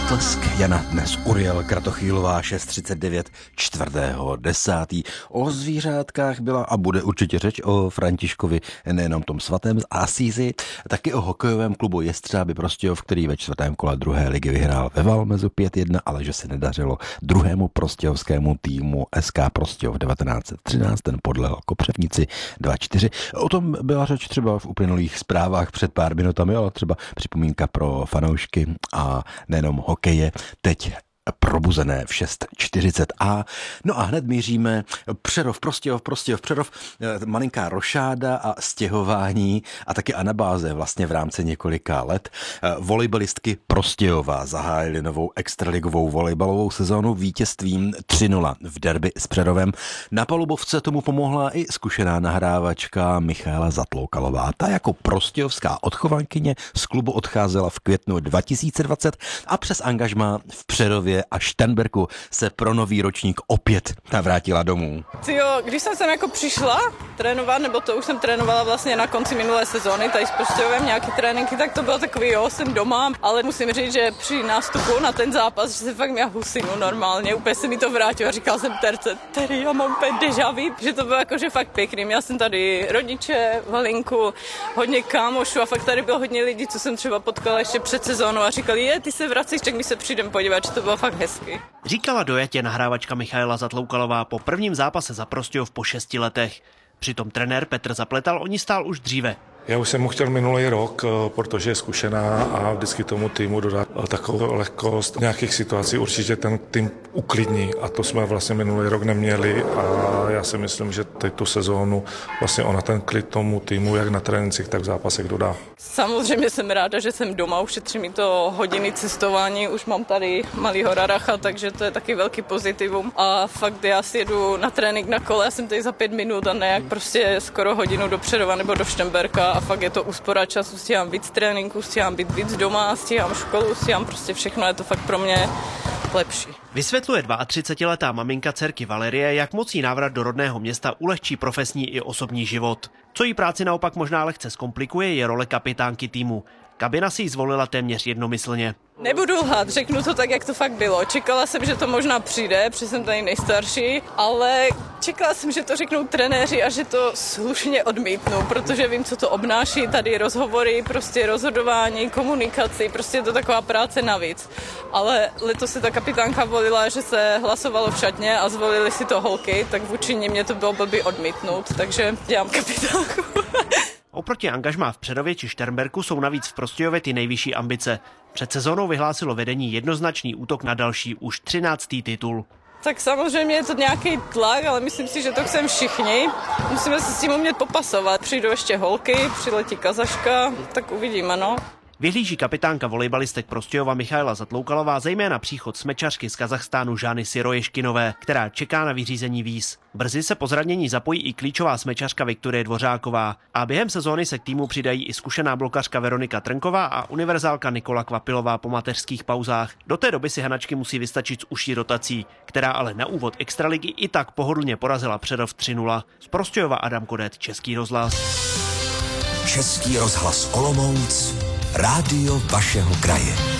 Potlesk Jana dnes Uriel Kratochvílová 6:39 4.10. O zvířátkách byla a bude určitě řeč o Františkovi, nejenom tom svatém z Asízy, taky o hokejovém klubu Jestřáby Prostějov, který ve čtvrtém kole druhé ligy vyhrál ve Valmezu 5-1, ale že se nedařilo druhému prostějovskému týmu SK Prostějov 1913, ten podlehl Kopřivnici 2-4. O tom byla řeč třeba v uplynulých zprávách před pár minutami, ale třeba připomínka pro fanoušky a nejenom hokeje, teď probuzené v 6:40. No a hned míříme Přerov, Prostějov, Přerov, malinká rošáda a stěhování a taky anabáze vlastně v rámci několika let. Volejbalistky Prostějova zahájily novou extraligovou volejbalovou sezónu vítězstvím 3-0 v derby s Přerovem. Na palubovce tomu pomohla i zkušená nahrávačka Michaela Zatloukalová. Ta jako prostějovská odchovankyně z klubu odcházela v květnu 2020 a přes angažmá v Přerově a Šternberku se pro nový ročník opět navrátila domů. Když jsem sem jako přišla trénovat, nebo to už jsem trénovala vlastně na konci minulé sezóny, tady s Prostějovem nějaký tréninky, tak to bylo takový, jsem doma, ale musím říct, že při nástupu na ten zápas, že se fakt měla husinu normálně, úplně se mi to vrátilo a říkal jsem terce, tady já mám úplně déjà vu, že to bylo jakože fakt pěkný. Měla jsem tady rodiče, Valinku, hodně kámošů a fakt tady bylo hodně lidí, co jsem třeba potkala ještě před sezónou a říkali, ty se vracíš, tak my se přijdem podívat, že to bylo fakt hezky. Říkala dojatě nahrávačka Michaela Zatloukalová po prvním zápase za Prostějov po 6 letech. Přitom trenér Petr Zapletal o ní stál už dříve. Já už jsem mu chtěl minulý rok, protože je zkušená a vždycky tomu týmu dodá takovou lehkost. V nějakých situací určitě ten tým uklidní a to jsme vlastně minulý rok neměli a já si myslím, že teď tu sezónu vlastně ona ten klid tomu týmu jak na trénincích, tak v zápasech dodá. Samozřejmě jsem ráda, že jsem doma, ušetří mi to hodiny cestování, už mám tady malýho raracha, takže to je taky velký pozitivum a fakt já si jedu na trénink na kole, já jsem tady za 5 minut a ne jak prostě skoro hodinu do Přerova nebo do Šternberka a fakt je to úspora času, stíhám víc tréninku, stíhám být víc doma, stíhám školu, stíhám prostě všechno, je to fakt pro mě lepší. Vysvětluje 32letá maminka dcerky Valerie, jak moc jí návrat do rodného města ulehčí profesní i osobní život. Co jí práci naopak možná lehce zkomplikuje, je role kapitánky týmu. Kabina si ji zvolila téměř jednomyslně. Nebudu lhát, řeknu to tak, jak to fakt bylo. Čekala jsem, že to možná přijde, protože jsem tady nejstarší, ale čekala jsem, že to řeknou trenéři a že to slušně odmítnu, protože vím, co to obnáší, tady rozhovory, prostě rozhodování, komunikaci, prostě je to taková práce navíc. Ale letos se ta kapitánka volila, že se hlasovalo v šatně a zvolili si to holky, tak vůči mě to bylo blbý odmítnout, takže dělám kapitánku. Oproti angažmá v Přerově či Šternberku jsou navíc v Prostějově ty nejvyšší ambice. Před sezónou vyhlásilo vedení jednoznačný útok na další už 13. titul. Tak samozřejmě je to nějaký tlak, ale myslím si, že to chceme všichni. Musíme se s tím umět popasovat. Přijdou ještě holky, přiletí Kazaška, tak uvidíme, no. Vyhlíží kapitánka volejbalistek Prostějova Michaela Zatloukalová zejména příchod smečařky z Kazachstánu Žány Syroješkinové, která čeká na vyřízení víz. Brzy se po zranění zapojí i klíčová smečařka Viktorie Dvořáková a během sezóny se k týmu přidají i zkušená blokařka Veronika Trnková a univerzálka Nikola Kvapilová po mateřských pauzách. Do té doby si hanačky musí vystačit s užší rotací, která ale na úvod extraligy i tak pohodlně porazila Přerov 3-0. Z Prostějova Adam Kodet, Český rozhlas. Český rozhlas Olomouc, rádio vašeho kraje.